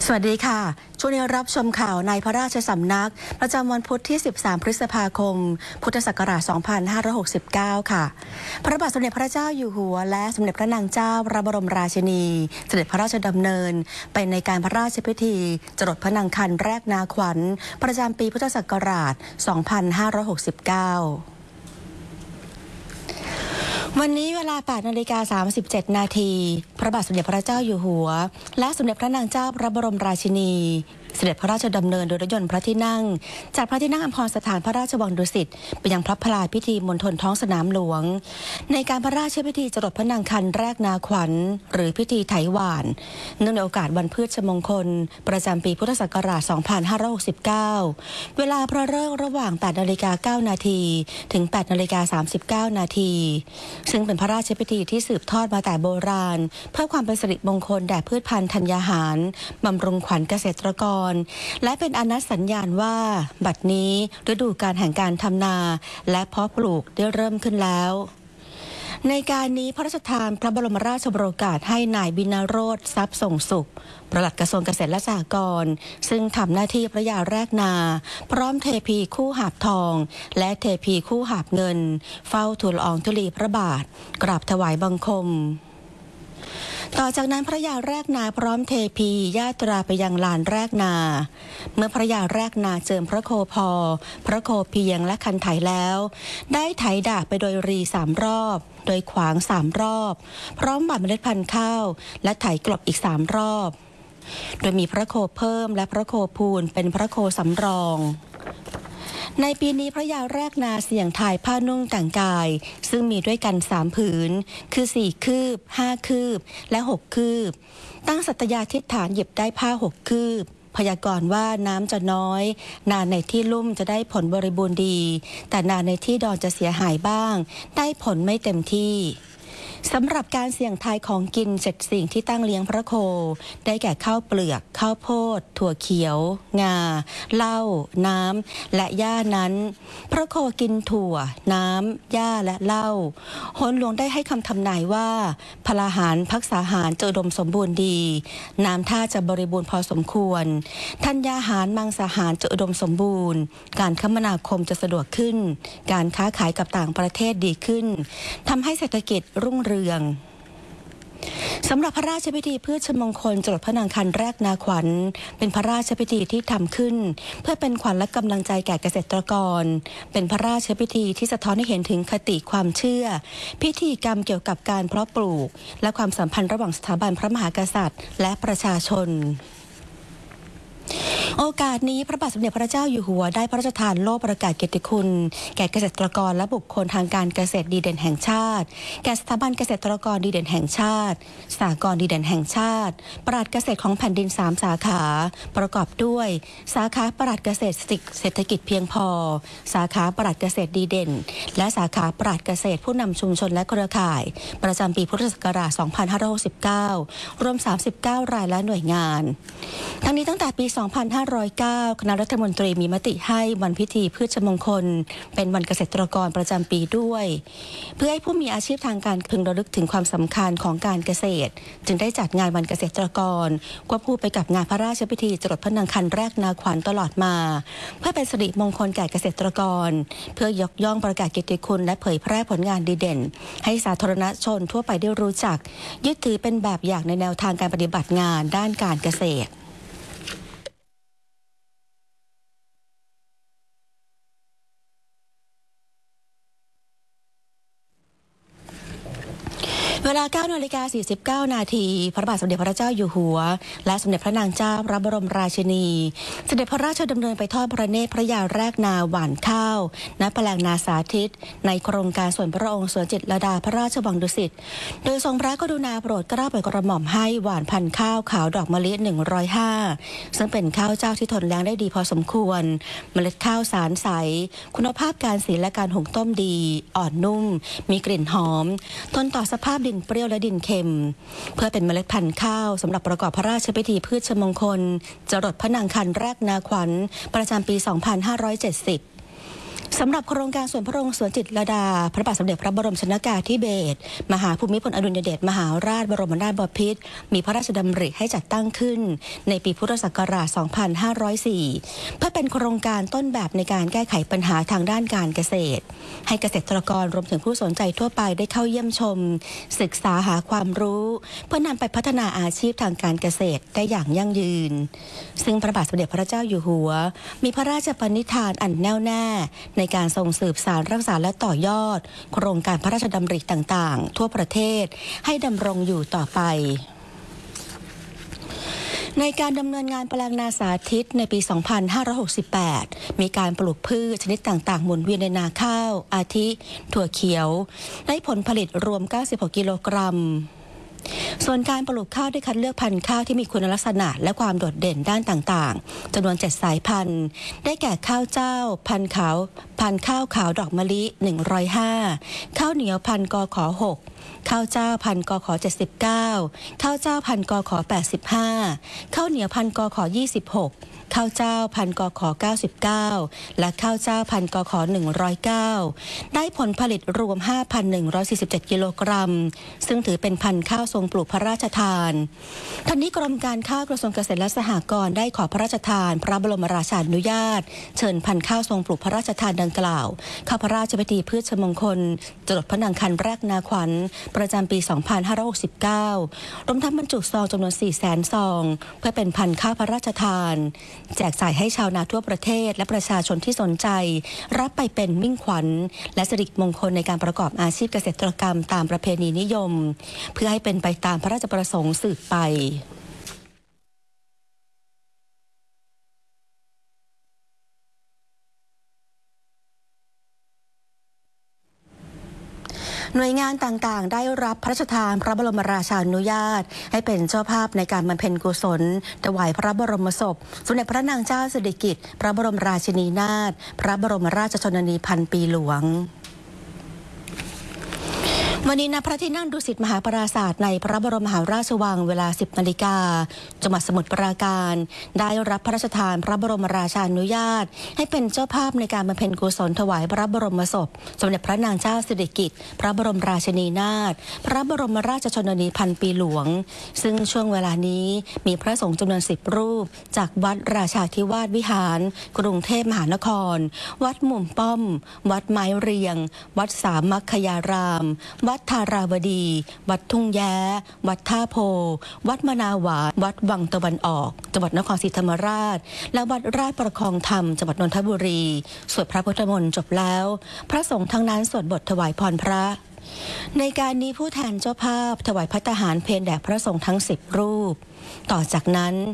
สวัสดีค่ะช่วงนี้รับชมข่าวในพระราชสำนักประจำวันพุธที่ 13 พฤษภาคม พุทธศักราช 2569 ค่ะ พระบาทสมเด็จพระเจ้าอยู่หัวและสมเด็จพระนางเจ้าพระบรมราชินีเสด็จพระราชดำเนินไปในการพระราชพิธีจรดพระนางคันแรกนาขวัญประจำปีพุทธศักราช 2569วันนี้เวลา 8:37 นาทีพระบาทสมเด็จพระเจ้าอยู่หัวและสมเด็จพระนางเจ้าพระบรมราชินีเสด็จพระราชดำเนินโดยรถยนต์พระที่นั่งจากพระที่นั่งอัมพรสถานพระราชวังดุสิตไปยังพระพลาพิธีมณฑลท้องสนามหลวงในการพระราชพิธีจรดพระนางคันแรกนาขวัญหรือพิธีไถหว่านเนื่องในโอกาสวันพืชมงคลประจำปีพุทธศักราช 2569 เวลาพระฤกษ์ระหว่าง 8:09 นาทีถึง 8:39 นาทีซึ่งเป็นพระราชพิธีที่สืบทอดมาแต่โบราณเพื่อความเป็นสิริมงคลแด่พืชพันธุ์ธัญญาหารบำรุงขวัญเกษตรกรและเป็นอนัตสัญญาณว่าบัดนี้ฤดูกาลแห่งการทำนาและเพาะปลูกได้เริ่มขึ้นแล้วในการนี้พระราชทานพระบรมราชโองการให้นายบิณโรจน์ทรัพย์ส่งสุขปลัดกระทรวงเกษตรและสหกรณ์ซึ่งทำหน้าที่พระยาแรกนาพร้อมเทพีคู่หาบทองและเทพีคู่หาบเงินเฝ้าทูลละอองธุลีพระบาทกราบถวายบังคมต่อจากนั้นพระยาแรกนาพร้อมเทพีญาตราไปยังลานแรกนาเมื่อพระยาแรกนาเจิมพระโคพอพระโคเพียงและคันไถแล้วได้ไถดากไปโดยรี3 รอบโดยขวาง3 รอบพร้อมหว่านเมล็ดพันธุ์ข้าวและไถกลบอีก3 รอบโดยมีพระโคเพิ่มและพระโคพูนเป็นพระโคสำรองในปีนี้พระยาแรกนาเสี่ยงทายผ้านุ่งแต่งกายซึ่งมีด้วยกัน3 ผืนคือ4 คืบ5 คืบและ6 คืบตั้งสัตยาธิษฐานหยิบได้ผ้า6 คืบพยากรณ์ว่าน้ำจะน้อยนาในที่ลุ่มจะได้ผลบริบูรณ์ดีแต่นาในที่ดอนจะเสียหายบ้างได้ผลไม่เต็มที่สำหรับการเสี่ยงทายของกิน7 สิ่งที่ตั้งเลี้ยงพระโคได้แก่ข้าวเปลือกข้าวโพดถั่วเขียวงาเหล้าน้ำและหญ้านั้นพระโคกินถั่วน้ำหญ้าและเหล้าโหนหลวงได้ให้คำทำนายว่าพลาหารภักษาหารจะอุดมสมบูรณ์ดีน้ำท่าจะบริบูรณ์พอสมควรธัญญาหารมังสาหารจะอุดมสมบูรณ์การคมนาคมจะสะดวกขึ้นการค้าขายกับต่างประเทศดีขึ้นทำให้เศรษฐกิจรุ่งเรืองสำหรับพระราชพิธีพืชมงคลจรดพระนางคันแรกนาขวัญเป็นพระราชพิธีที่ทำขึ้นเพื่อเป็นขวัญและกำลังใจแก่เกษตรกรเป็นพระราชพิธีที่สะท้อนให้เห็นถึงคติความเชื่อพิธีกรรมเกี่ยวกับการเพาะปลูกและความสัมพันธ์ระหว่างสถาบันพระมหากษัตริย์และประชาชนโอกาสนี้พระบาทสมเด็จพระเจ้าอยู่หัวได้พระราชทานโล่ประกาศเกียรติคุณแก่เกษตรกรและบุคคลทางการเกษตรดีเด่นแห่งชาติแก่สถาบันเกษตรกรดีเด่นแห่งชาติสหกรณ์ดีเด่นแห่งชาติปราชญ์เกษตรของแผ่นดิน3 สาขาประกอบด้วยสาขาปราชญ์เกษตรเศรษฐกิจเพียงพอสาขาปราชญ์เกษตรดีเด่นและสาขาปราชญ์เกษตรผู้นำชุมชนและเครือข่ายประจำปีพุทธศักราช 2569 รวม 39 รายและหน่วยงานทั้งนี้ตั้งแต่ปี 2509 คณะรัฐมนตรีมีมติให้วันพิธีพืชมงคลเป็นวันเกษตรกรประจำปีด้วยเพื่อให้ผู้มีอาชีพทางการพึงระลึกถึงความสำคัญของการเกษตรจึงได้จัดงานวันเกษตรกรควบคู่ไปกับงานพระราชพิธีจรดพระนางคันแรกนาขวัญตลอดมาเพื่อเป็นสิริมงคลแก่เกษตรกรเพื่อยกย่องประกาศเกียรติคุณและเผยแพร่ผลงานดีเด่นให้สาธารณชนทั่วไปได้รู้จักยึดถือเป็นแบบอย่างในแนวทางการปฏิบัติงานด้านการเกษตรเวลา 9:49 นาทีพระบาทสมเด็จพระเจ้าอยู่หัวและสมเด็จพระนางเจ้าพระบรมราชินีเสด็จพระราชดำเนินไปทอดพระเนตรพระยาแรกนาหว่านข้าวณแปลงนาสาธิตในโครงการส่วนพระองค์สวนจิตรลดาพระราชวังดุสิตโดยทรงพระกรุณาโปรดเกล้าโปรดกระหม่อมให้หว่านพันธุ์ข้าวขาวดอกมะลิ105ซึ่งเป็นข้าวเจ้าที่ทนแล้งได้ดีพอสมควรเมล็ดข้าวสารใสคุณภาพการสีและการหุงต้มดีอ่อนนุ่มมีกลิ่นหอมทนต่อสภาพดินเปรี้ยวและดินเค็มเพื่อเป็นเมล็ดพันธุ์ข้าวสำหรับประกอบพระราชพิธีพืชมงคลจรดพระนางคันแรกนาขวัญประจำปี 2570 สำหรับโครงการสวนพระองค์สวนจิตรลดาพระบาทสมเด็จพระบรมชนกาธิเบศรมหาภูมิพลอดุลยเดชมหาราชบรมนาถบพิตรมีพระราชดำริให้จัดตั้งขึ้นในปีพุทธศักราช 2504 เพื่อเป็นโครงการต้นแบบในการแก้ไขปัญหาทางด้านการเกษตรให้เกษตรกรรวมถึงผู้สนใจทั่วไปได้เข้าเยี่ยมชมศึกษาหาความรู้เพื่อนำไปพัฒนาอาชีพทางการเกษตรได้อย่างยั่งยืนซึ่งพระบาทสมเด็จพระเจ้าอยู่หัวมีพระราชปณิธานอันแน่วแน่ในการทรงสืบสานรักษาและต่อยอดโครงการพระราชดำริต่างๆทั่วประเทศให้ดำรงอยู่ต่อไปในการดำเนินงานแปลงนาสาธิตในปี 2568 มีการปลูกพืชชนิดต่างๆหมุนเวียนในนาข้าวอาทิถั่วเขียวได้ผลผลิตรวม 96 กิโลกรัมส่วนการปลูกข้าวได้คัดเลือกพันธุ์ข้าวที่มีคุณลักษณะและความโดดเด่นด้านต่างๆจำนวน 7 สายพันธุ์ได้แก่ข้าวเจ้าพันธุ์ข้าวขาวดอกมะลิ 105 ข้าวเหนียวพันธุ์กข6ข้าวเจ้าพันธุ์กข79ข้าวเจ้าพันธุ์กข85ข้าวเหนียวพันธุ์กข26ข้าวเจ้าพันธุ์กข99และข้าวเจ้าพันธุ์กข109ได้ผลผลิตรวม 5,147 กิโลกรัมซึ่งถือเป็นพันธุ์ข้าวทรงปลูกพระราชทานทั้งนี้กรมการข้าวกระทรวงเกษตรและสหกรณ์ได้ขอพระราชทานพระบรมราชานุญาตเชิญพันธุ์ข้าวทรงปลูกพระราชทานดังกล่าวเข้าพระราชพิธีพืชมงคลจรดพระนางคันแรกนาขวัญประจำปี 2569 รวมทั้งบรรจุซองจำนวน 400,000 ซองเพื่อเป็นพันธุ์ข้าวพระราชทานแจกจ่ายให้ชาวนาทั่วประเทศและประชาชนที่สนใจรับไปเป็นมิ่งขวัญและสิริมงคลในการประกอบอาชีพเกษตรกรรมตามประเพณีนิยมเพื่อให้เป็นไปตามพระราชประสงค์สืบไปหน่วยงานต่างๆได้รับพระราชทานพระบรมราชานุญาตให้เป็นเจ้าภาพในการบำเพ็ญกุศลถวายพระบรมศพสมเด็จพระนางเจ้าสิริกิติ์พระบรมราชินีนาถพระบรมราชชนนีพันปีหลวงวันนี้ณพระที่นั่งดุสิตมหาปราสาทในพระบรมมหาราชวังเวลา 10 นาฬิกาจังหวัดสมุทรปราการได้รับพระราชทานพระบรมราชานุญาตให้เป็นเจ้าภาพในการบำเพ็ญกุศลถวายพระบรมศพสมเด็จพระนางเจ้าสิริกิติ์พระบรมราชินีนาถพระบรมราชชนนีพันปีหลวงซึ่งช่วงเวลานี้มีพระสงฆ์จำนวน 10 รูปจากวัดราชาธิวาสวิหารกรุงเทพมหานครวัดมุมป้อมวัดไม้เรียงวัดสามัคคยารามวัดธาราวดีวัดทุ่งแย้วัดท่าโพวัดมะนาวหวานวัดวังตะวันออกจังหวัดนครศรีธรรมราชและวัดราชประคองธรรมจังหวัดนนทบุรีสวดพระพุทธมนต์จบแล้วพระสงฆ์ทั้งนั้นสวดบทถวายพรพระในการนี้ผู้แทนเจ้าภาพถวายภัตตาหารเพลแด่พระสงฆ์ทั้ง10 รูปต่อจากนั้น